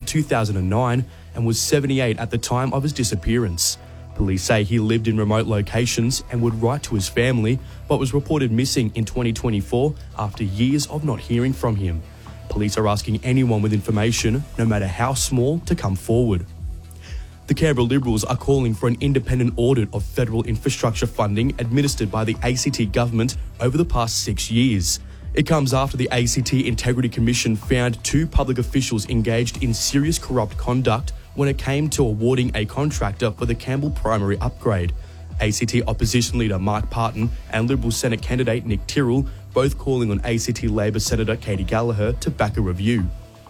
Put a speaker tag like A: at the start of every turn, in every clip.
A: 2009 and was 78 at the time of his disappearance. Police say he lived in remote locations and would write to his family, but was reported missing in 2024 after years of not hearing from him. Police are asking anyone with information, no matter how small, to come forward. The Canberra Liberals are calling for an independent audit of federal infrastructure funding administered by the ACT government over the past 6 years. It comes after the ACT Integrity Commission found 2 public officials engaged in serious corrupt conduct when it came to awarding a contractor for the Campbell Primary upgrade. ACT Opposition Leader Mark Parton and Liberal Senate candidate Nick Tyrrell both calling on ACT Labor Senator Katie Gallagher to back a review.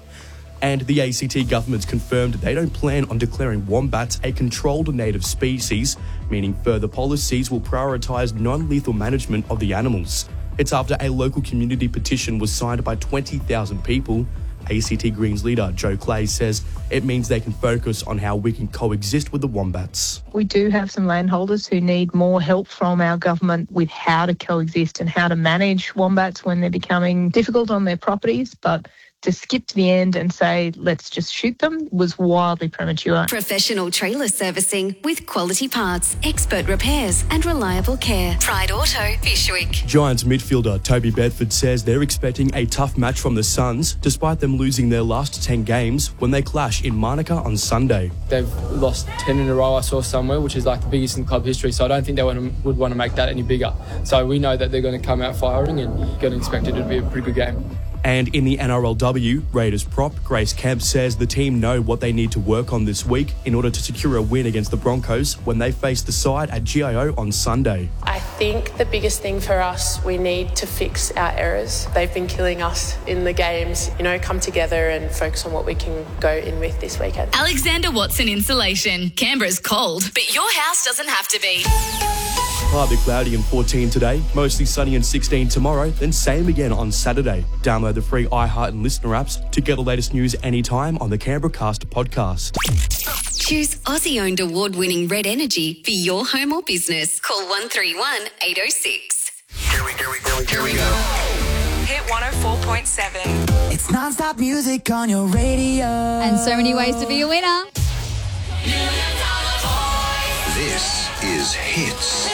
A: And the ACT government's confirmed they don't plan on declaring wombats a controlled native species, meaning further policies will prioritise non-lethal management of the animals. It's after a local community petition was signed by 20,000 people. ACT Greens leader Joe Clay says it means they can focus on how we can coexist with the wombats.
B: We do have some landholders who need more help from our government with how to coexist and how to manage wombats when they're becoming difficult on their properties, but to skip to the end and say, let's just shoot them, was wildly premature.
C: Professional trailer servicing with quality parts, expert repairs and reliable care. Pride Auto, Fyshwick.
A: Giants midfielder Toby Bedford says they're expecting a tough match from the Suns, despite them losing their last 10 games when they clash in Monaca on Sunday.
D: They've lost 10 in a row, I saw somewhere, which is like the biggest in club history, so I don't think they would want to make that any bigger. So we know that they're going to come out firing and going to expect it to be a pretty good game.
A: And in the NRLW, Raiders prop Grace Kemp says the team know what they need to work on this week in order to secure a win against the Broncos when they face the side at GIO on Sunday.
E: I think the biggest thing for us, we need to fix our errors. They've been killing us in the games. Come together and focus on what we can go in with this weekend.
C: Alexander Watson Insulation. Canberra's cold, but your house doesn't have to be.
A: Partly cloudy and 14 today, mostly sunny and 16 tomorrow, then same again on Saturday. Download the free iHeart and Listener apps to get the latest news anytime on the Canberra Cast podcast.
C: Choose Aussie-owned award-winning Red Energy for your home or business. Call 131 806.
F: Here we go.
G: Hit 104.7.
H: It's non-stop music on your radio.
I: And so many ways to be a winner.
F: This is Hits.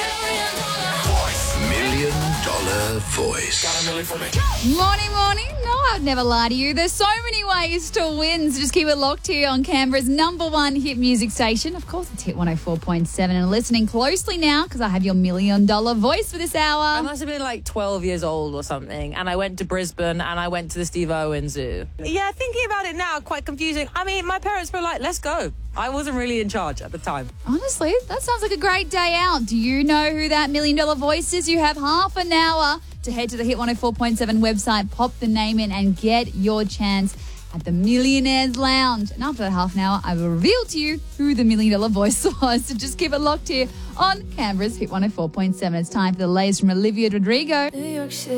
F: $1 Million Voice.
I: Morning. No, I'd never lie to you. There's so many ways to win, so just keep it locked here on Canberra's #1 hit music station. Of course, it's Hit 104.7. And listening closely now, because I have your $1 Million Voice for this hour.
J: I must have been like 12 years old or something, and I went to Brisbane and I went to the Steve Irwin Zoo. Yeah, thinking about it now, quite confusing. I mean, my parents were like, let's go. I wasn't really in charge at the time.
I: Honestly, that sounds like a great day out. Do you know who that $1 Million Voice is? You have half an hour to head to the Hit 104.7 website, pop the name in and get your chance at the Millionaires Lounge. And after that half an hour, I will reveal to you who the $1 Million Voice was. So just keep it locked here on Canberra's Hit 104.7. It's time for the latest from Olivia Rodrigo.